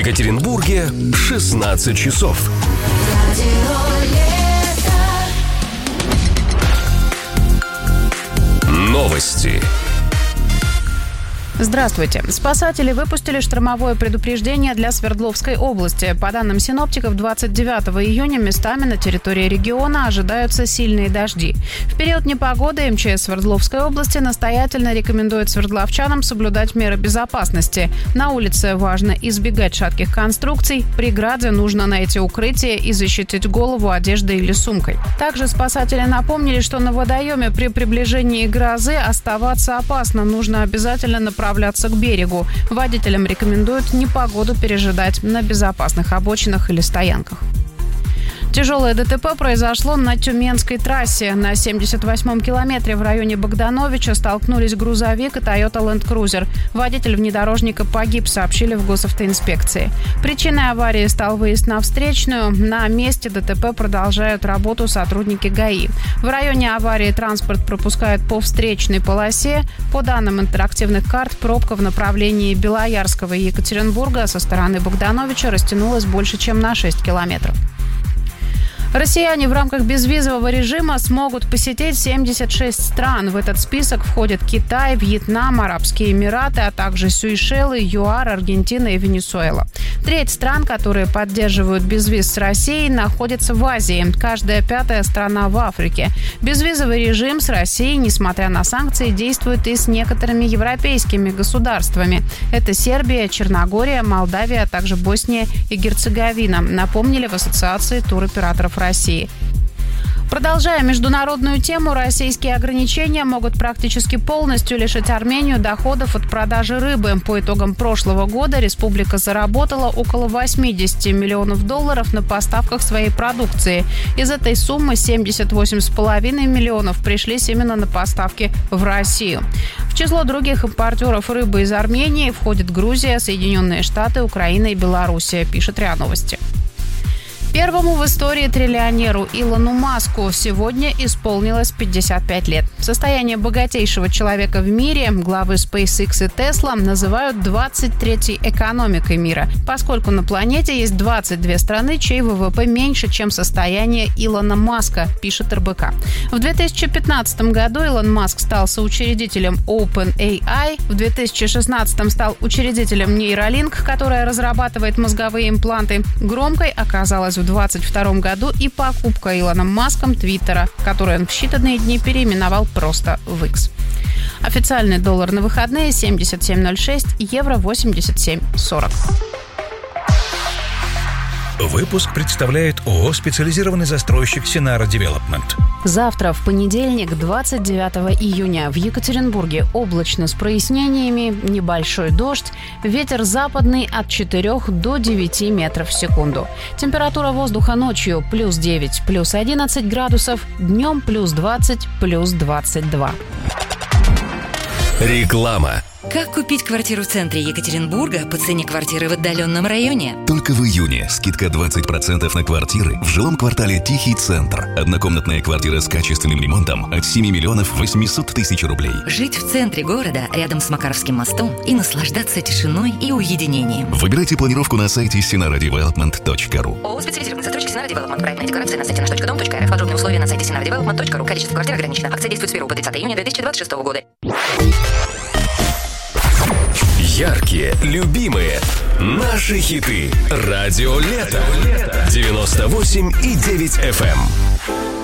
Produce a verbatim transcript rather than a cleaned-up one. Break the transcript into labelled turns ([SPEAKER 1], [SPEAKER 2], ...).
[SPEAKER 1] Екатеринбурге шестнадцать часов. Новости.
[SPEAKER 2] Здравствуйте. Спасатели выпустили штормовое предупреждение для Свердловской области. По данным синоптиков, двадцать девятого июня местами на территории региона ожидаются сильные дожди. В период непогоды эм че эс Свердловской области настоятельно рекомендует свердловчанам соблюдать меры безопасности. На улице важно избегать шатких конструкций, преграды нужно найти укрытие и защитить голову одеждой или сумкой. Также спасатели напомнили, что на водоеме при приближении грозы оставаться опасно. Нужно обязательно направляться направляться к берегу. Водителям рекомендуют непогоду пережидать на безопасных обочинах или стоянках. Тяжелое дэ тэ пэ произошло на Тюменской трассе. На семьдесят восьмом километре в районе Богдановича столкнулись грузовик и Toyota Land Cruiser. Водитель внедорожника погиб, сообщили в госавтоинспекции. Причиной аварии стал выезд на встречную. На месте дэ тэ пэ продолжают работу сотрудники га и. В районе аварии транспорт пропускают по встречной полосе. По данным интерактивных карт, пробка в направлении Белоярского и Екатеринбурга со стороны Богдановича растянулась больше, чем на шесть километров. Россияне в рамках безвизового режима смогут посетить семьдесят шесть стран. В этот список входят Китай, Вьетнам, Арабские Эмираты, а также Сейшелы, ЮАР, Аргентина и Венесуэла. Треть стран, которые поддерживают безвиз с Россией, находится в Азии. Каждая пятая страна в Африке. Безвизовый режим с Россией, несмотря на санкции, действует и с некоторыми европейскими государствами. Это Сербия, Черногория, Молдавия, а также Босния и Герцеговина, напомнили в Ассоциации туроператоров России. Продолжая международную тему, российские ограничения могут практически полностью лишить Армению доходов от продажи рыбы. По итогам прошлого года республика заработала около восемьдесят миллионов долларов на поставках своей продукции. Из этой суммы семьдесят восемь целых пять десятых миллионов пришлись именно на поставки в Россию. В число других импортеров рыбы из Армении входят Грузия, Соединенные Штаты, Украина и Белоруссия, пишет РИА Новости. Первому в истории триллионеру Илону Маску сегодня исполнилось пятьдесят пять лет. Состояние богатейшего человека в мире, главы SpaceX и Tesla, называют двадцать третьей экономикой мира, поскольку на планете есть двадцать две страны, чей вэ вэ пэ меньше, чем состояние Илона Маска, пишет эр бэ ка. В две тысячи пятнадцатом году Илон Маск стал соучредителем OpenAI, в две тысячи шестнадцатом стал учредителем Neuralink, которая разрабатывает мозговые импланты. Громкой оказалась в две тысячи двадцать втором году и покупка Илоном Маском Твиттера, который он в считанные дни переименовал просто в X. Официальный доллар на выходные семьдесят семь ноль шесть, евро восемьдесят семь сорок.
[SPEAKER 3] Выпуск представляет ООО «Специализированный застройщик Синара Девелопмент».
[SPEAKER 2] Завтра, в понедельник, двадцать девятого июня, в Екатеринбурге облачно с прояснениями, небольшой дождь, ветер западный от четырёх до девяти метров в секунду. Температура воздуха ночью плюс девять, плюс одиннадцать градусов, днем плюс двадцать, плюс двадцать два.
[SPEAKER 1] Реклама.
[SPEAKER 4] Как купить квартиру в центре Екатеринбурга по цене квартиры в отдаленном районе?
[SPEAKER 5] Только в июне скидка двадцать процентов на квартиры в жилом квартале «Тихий центр». Однокомнатная квартира с качественным ремонтом от семь миллионов восемьсот тысяч рублей.
[SPEAKER 4] Жить в центре города, рядом с Макаровским мостом, и наслаждаться тишиной и уединением.
[SPEAKER 5] Выбирайте планировку на сайте синара девелопмент точка ру.
[SPEAKER 4] ООО «Специализированный застройщик Синара Девелопмент». Проектная декларация на сайте наш точка дом точка эр эф. Подробные условия на сайте синара девелопмент точка ру. Количество квартир ограничено. Акция действует с первого по тридцатое июня две тысячи двадцать шестого года.
[SPEAKER 1] Яркие, любимые, наши хиты. Радио Лето. девяносто восемь и девять эф эм.